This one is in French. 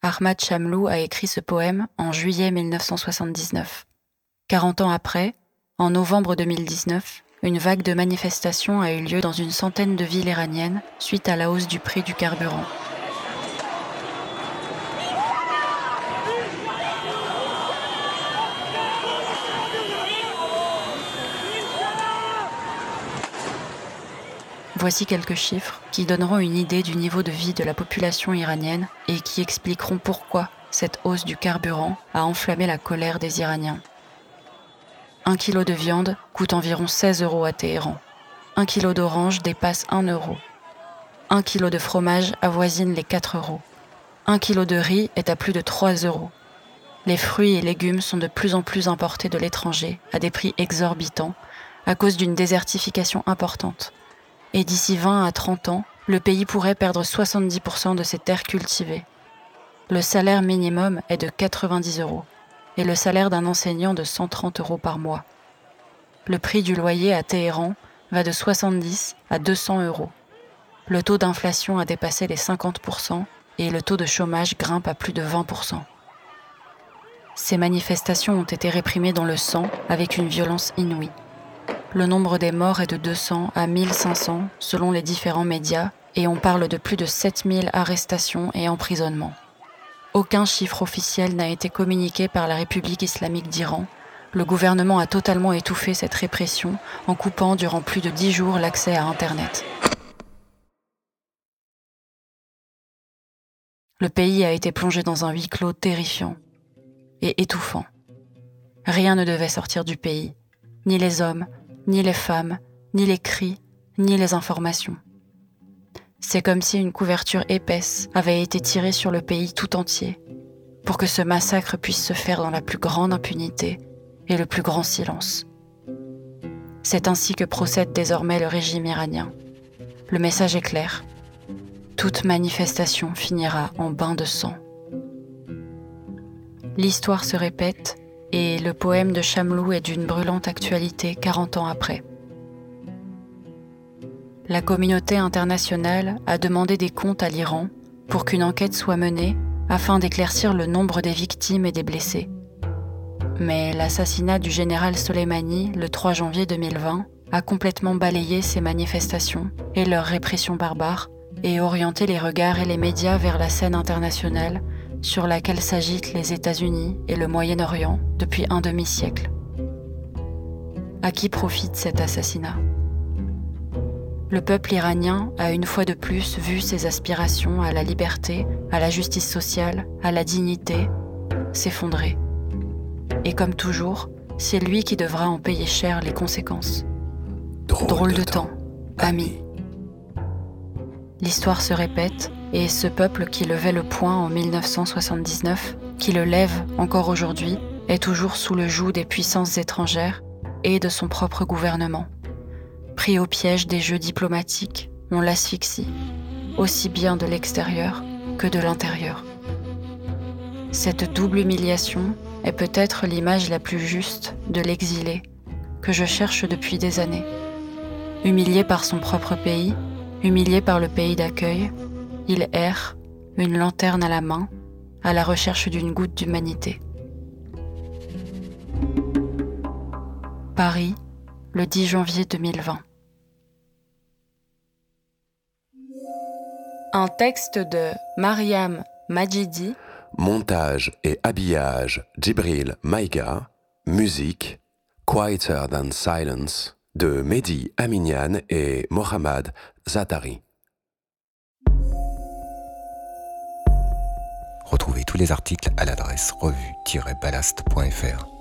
Ahmad Shamlou a écrit ce poème en juillet 1979. 40 ans après, en novembre 2019, une vague de manifestations a eu lieu dans une centaine de villes iraniennes suite à la hausse du prix du carburant. Voici quelques chiffres qui donneront une idée du niveau de vie de la population iranienne et qui expliqueront pourquoi cette hausse du carburant a enflammé la colère des Iraniens. 1 kilo de viande coûte environ 16 € à Téhéran. 1 kilo d'orange dépasse 1 €. 1 kilo de fromage avoisine les 4 €. 1 kilo de riz est à plus de 3 €. Les fruits et légumes sont de plus en plus importés de l'étranger à des prix exorbitants à cause d'une désertification importante. Et d'ici 20 à 30 ans, le pays pourrait perdre 70% de ses terres cultivées. Le salaire minimum est de 90 € et le salaire d'un enseignant de 130 € par mois. Le prix du loyer à Téhéran va de 70 à 200 €. Le taux d'inflation a dépassé les 50% et le taux de chômage grimpe à plus de 20%. Ces manifestations ont été réprimées dans le sang avec une violence inouïe. Le nombre des morts est de 200 à 1500 selon les différents médias et on parle de plus de 7000 arrestations et emprisonnements. Aucun chiffre officiel n'a été communiqué par la République islamique d'Iran. Le gouvernement a totalement étouffé cette répression en coupant durant plus de 10 jours l'accès à Internet. Le pays a été plongé dans un huis clos terrifiant et étouffant. Rien ne devait sortir du pays, ni les hommes, ni les femmes, ni les cris, ni les informations. C'est comme si une couverture épaisse avait été tirée sur le pays tout entier, pour que ce massacre puisse se faire dans la plus grande impunité et le plus grand silence. C'est ainsi que procède désormais le régime iranien. Le message est clair. Toute manifestation finira en bain de sang. L'histoire se répète et le poème de Shamlou est d'une brûlante actualité 40 ans après. La communauté internationale a demandé des comptes à l'Iran pour qu'une enquête soit menée afin d'éclaircir le nombre des victimes et des blessés. Mais l'assassinat du général Soleimani le 3 janvier 2020 a complètement balayé ces manifestations et leur répression barbare et orienté les regards et les médias vers la scène internationale sur laquelle s'agitent les États-Unis et le Moyen-Orient depuis un demi-siècle. À qui profite cet assassinat ? Le peuple iranien a une fois de plus vu ses aspirations à la liberté, à la justice sociale, à la dignité s'effondrer. Et comme toujours, c'est lui qui devra en payer cher les conséquences. Drôle de temps, ami. L'histoire se répète, et ce peuple qui levait le poing en 1979, qui le lève encore aujourd'hui, est toujours sous le joug des puissances étrangères et de son propre gouvernement. Pris au piège des jeux diplomatiques, on l'asphyxie, aussi bien de l'extérieur que de l'intérieur. Cette double humiliation est peut-être l'image la plus juste de l'exilé que je cherche depuis des années. Humilié par son propre pays, humilié par le pays d'accueil, il erre, une lanterne à la main, à la recherche d'une goutte d'humanité. Paris, le 10 janvier 2020. Un texte de Mariam Majidi. Montage et habillage Djibril Maïga. Musique Quieter Than Silence de Mehdi Aminian et Mohammad Zatari. Retrouvez tous les articles à l'adresse revue-ballast.fr.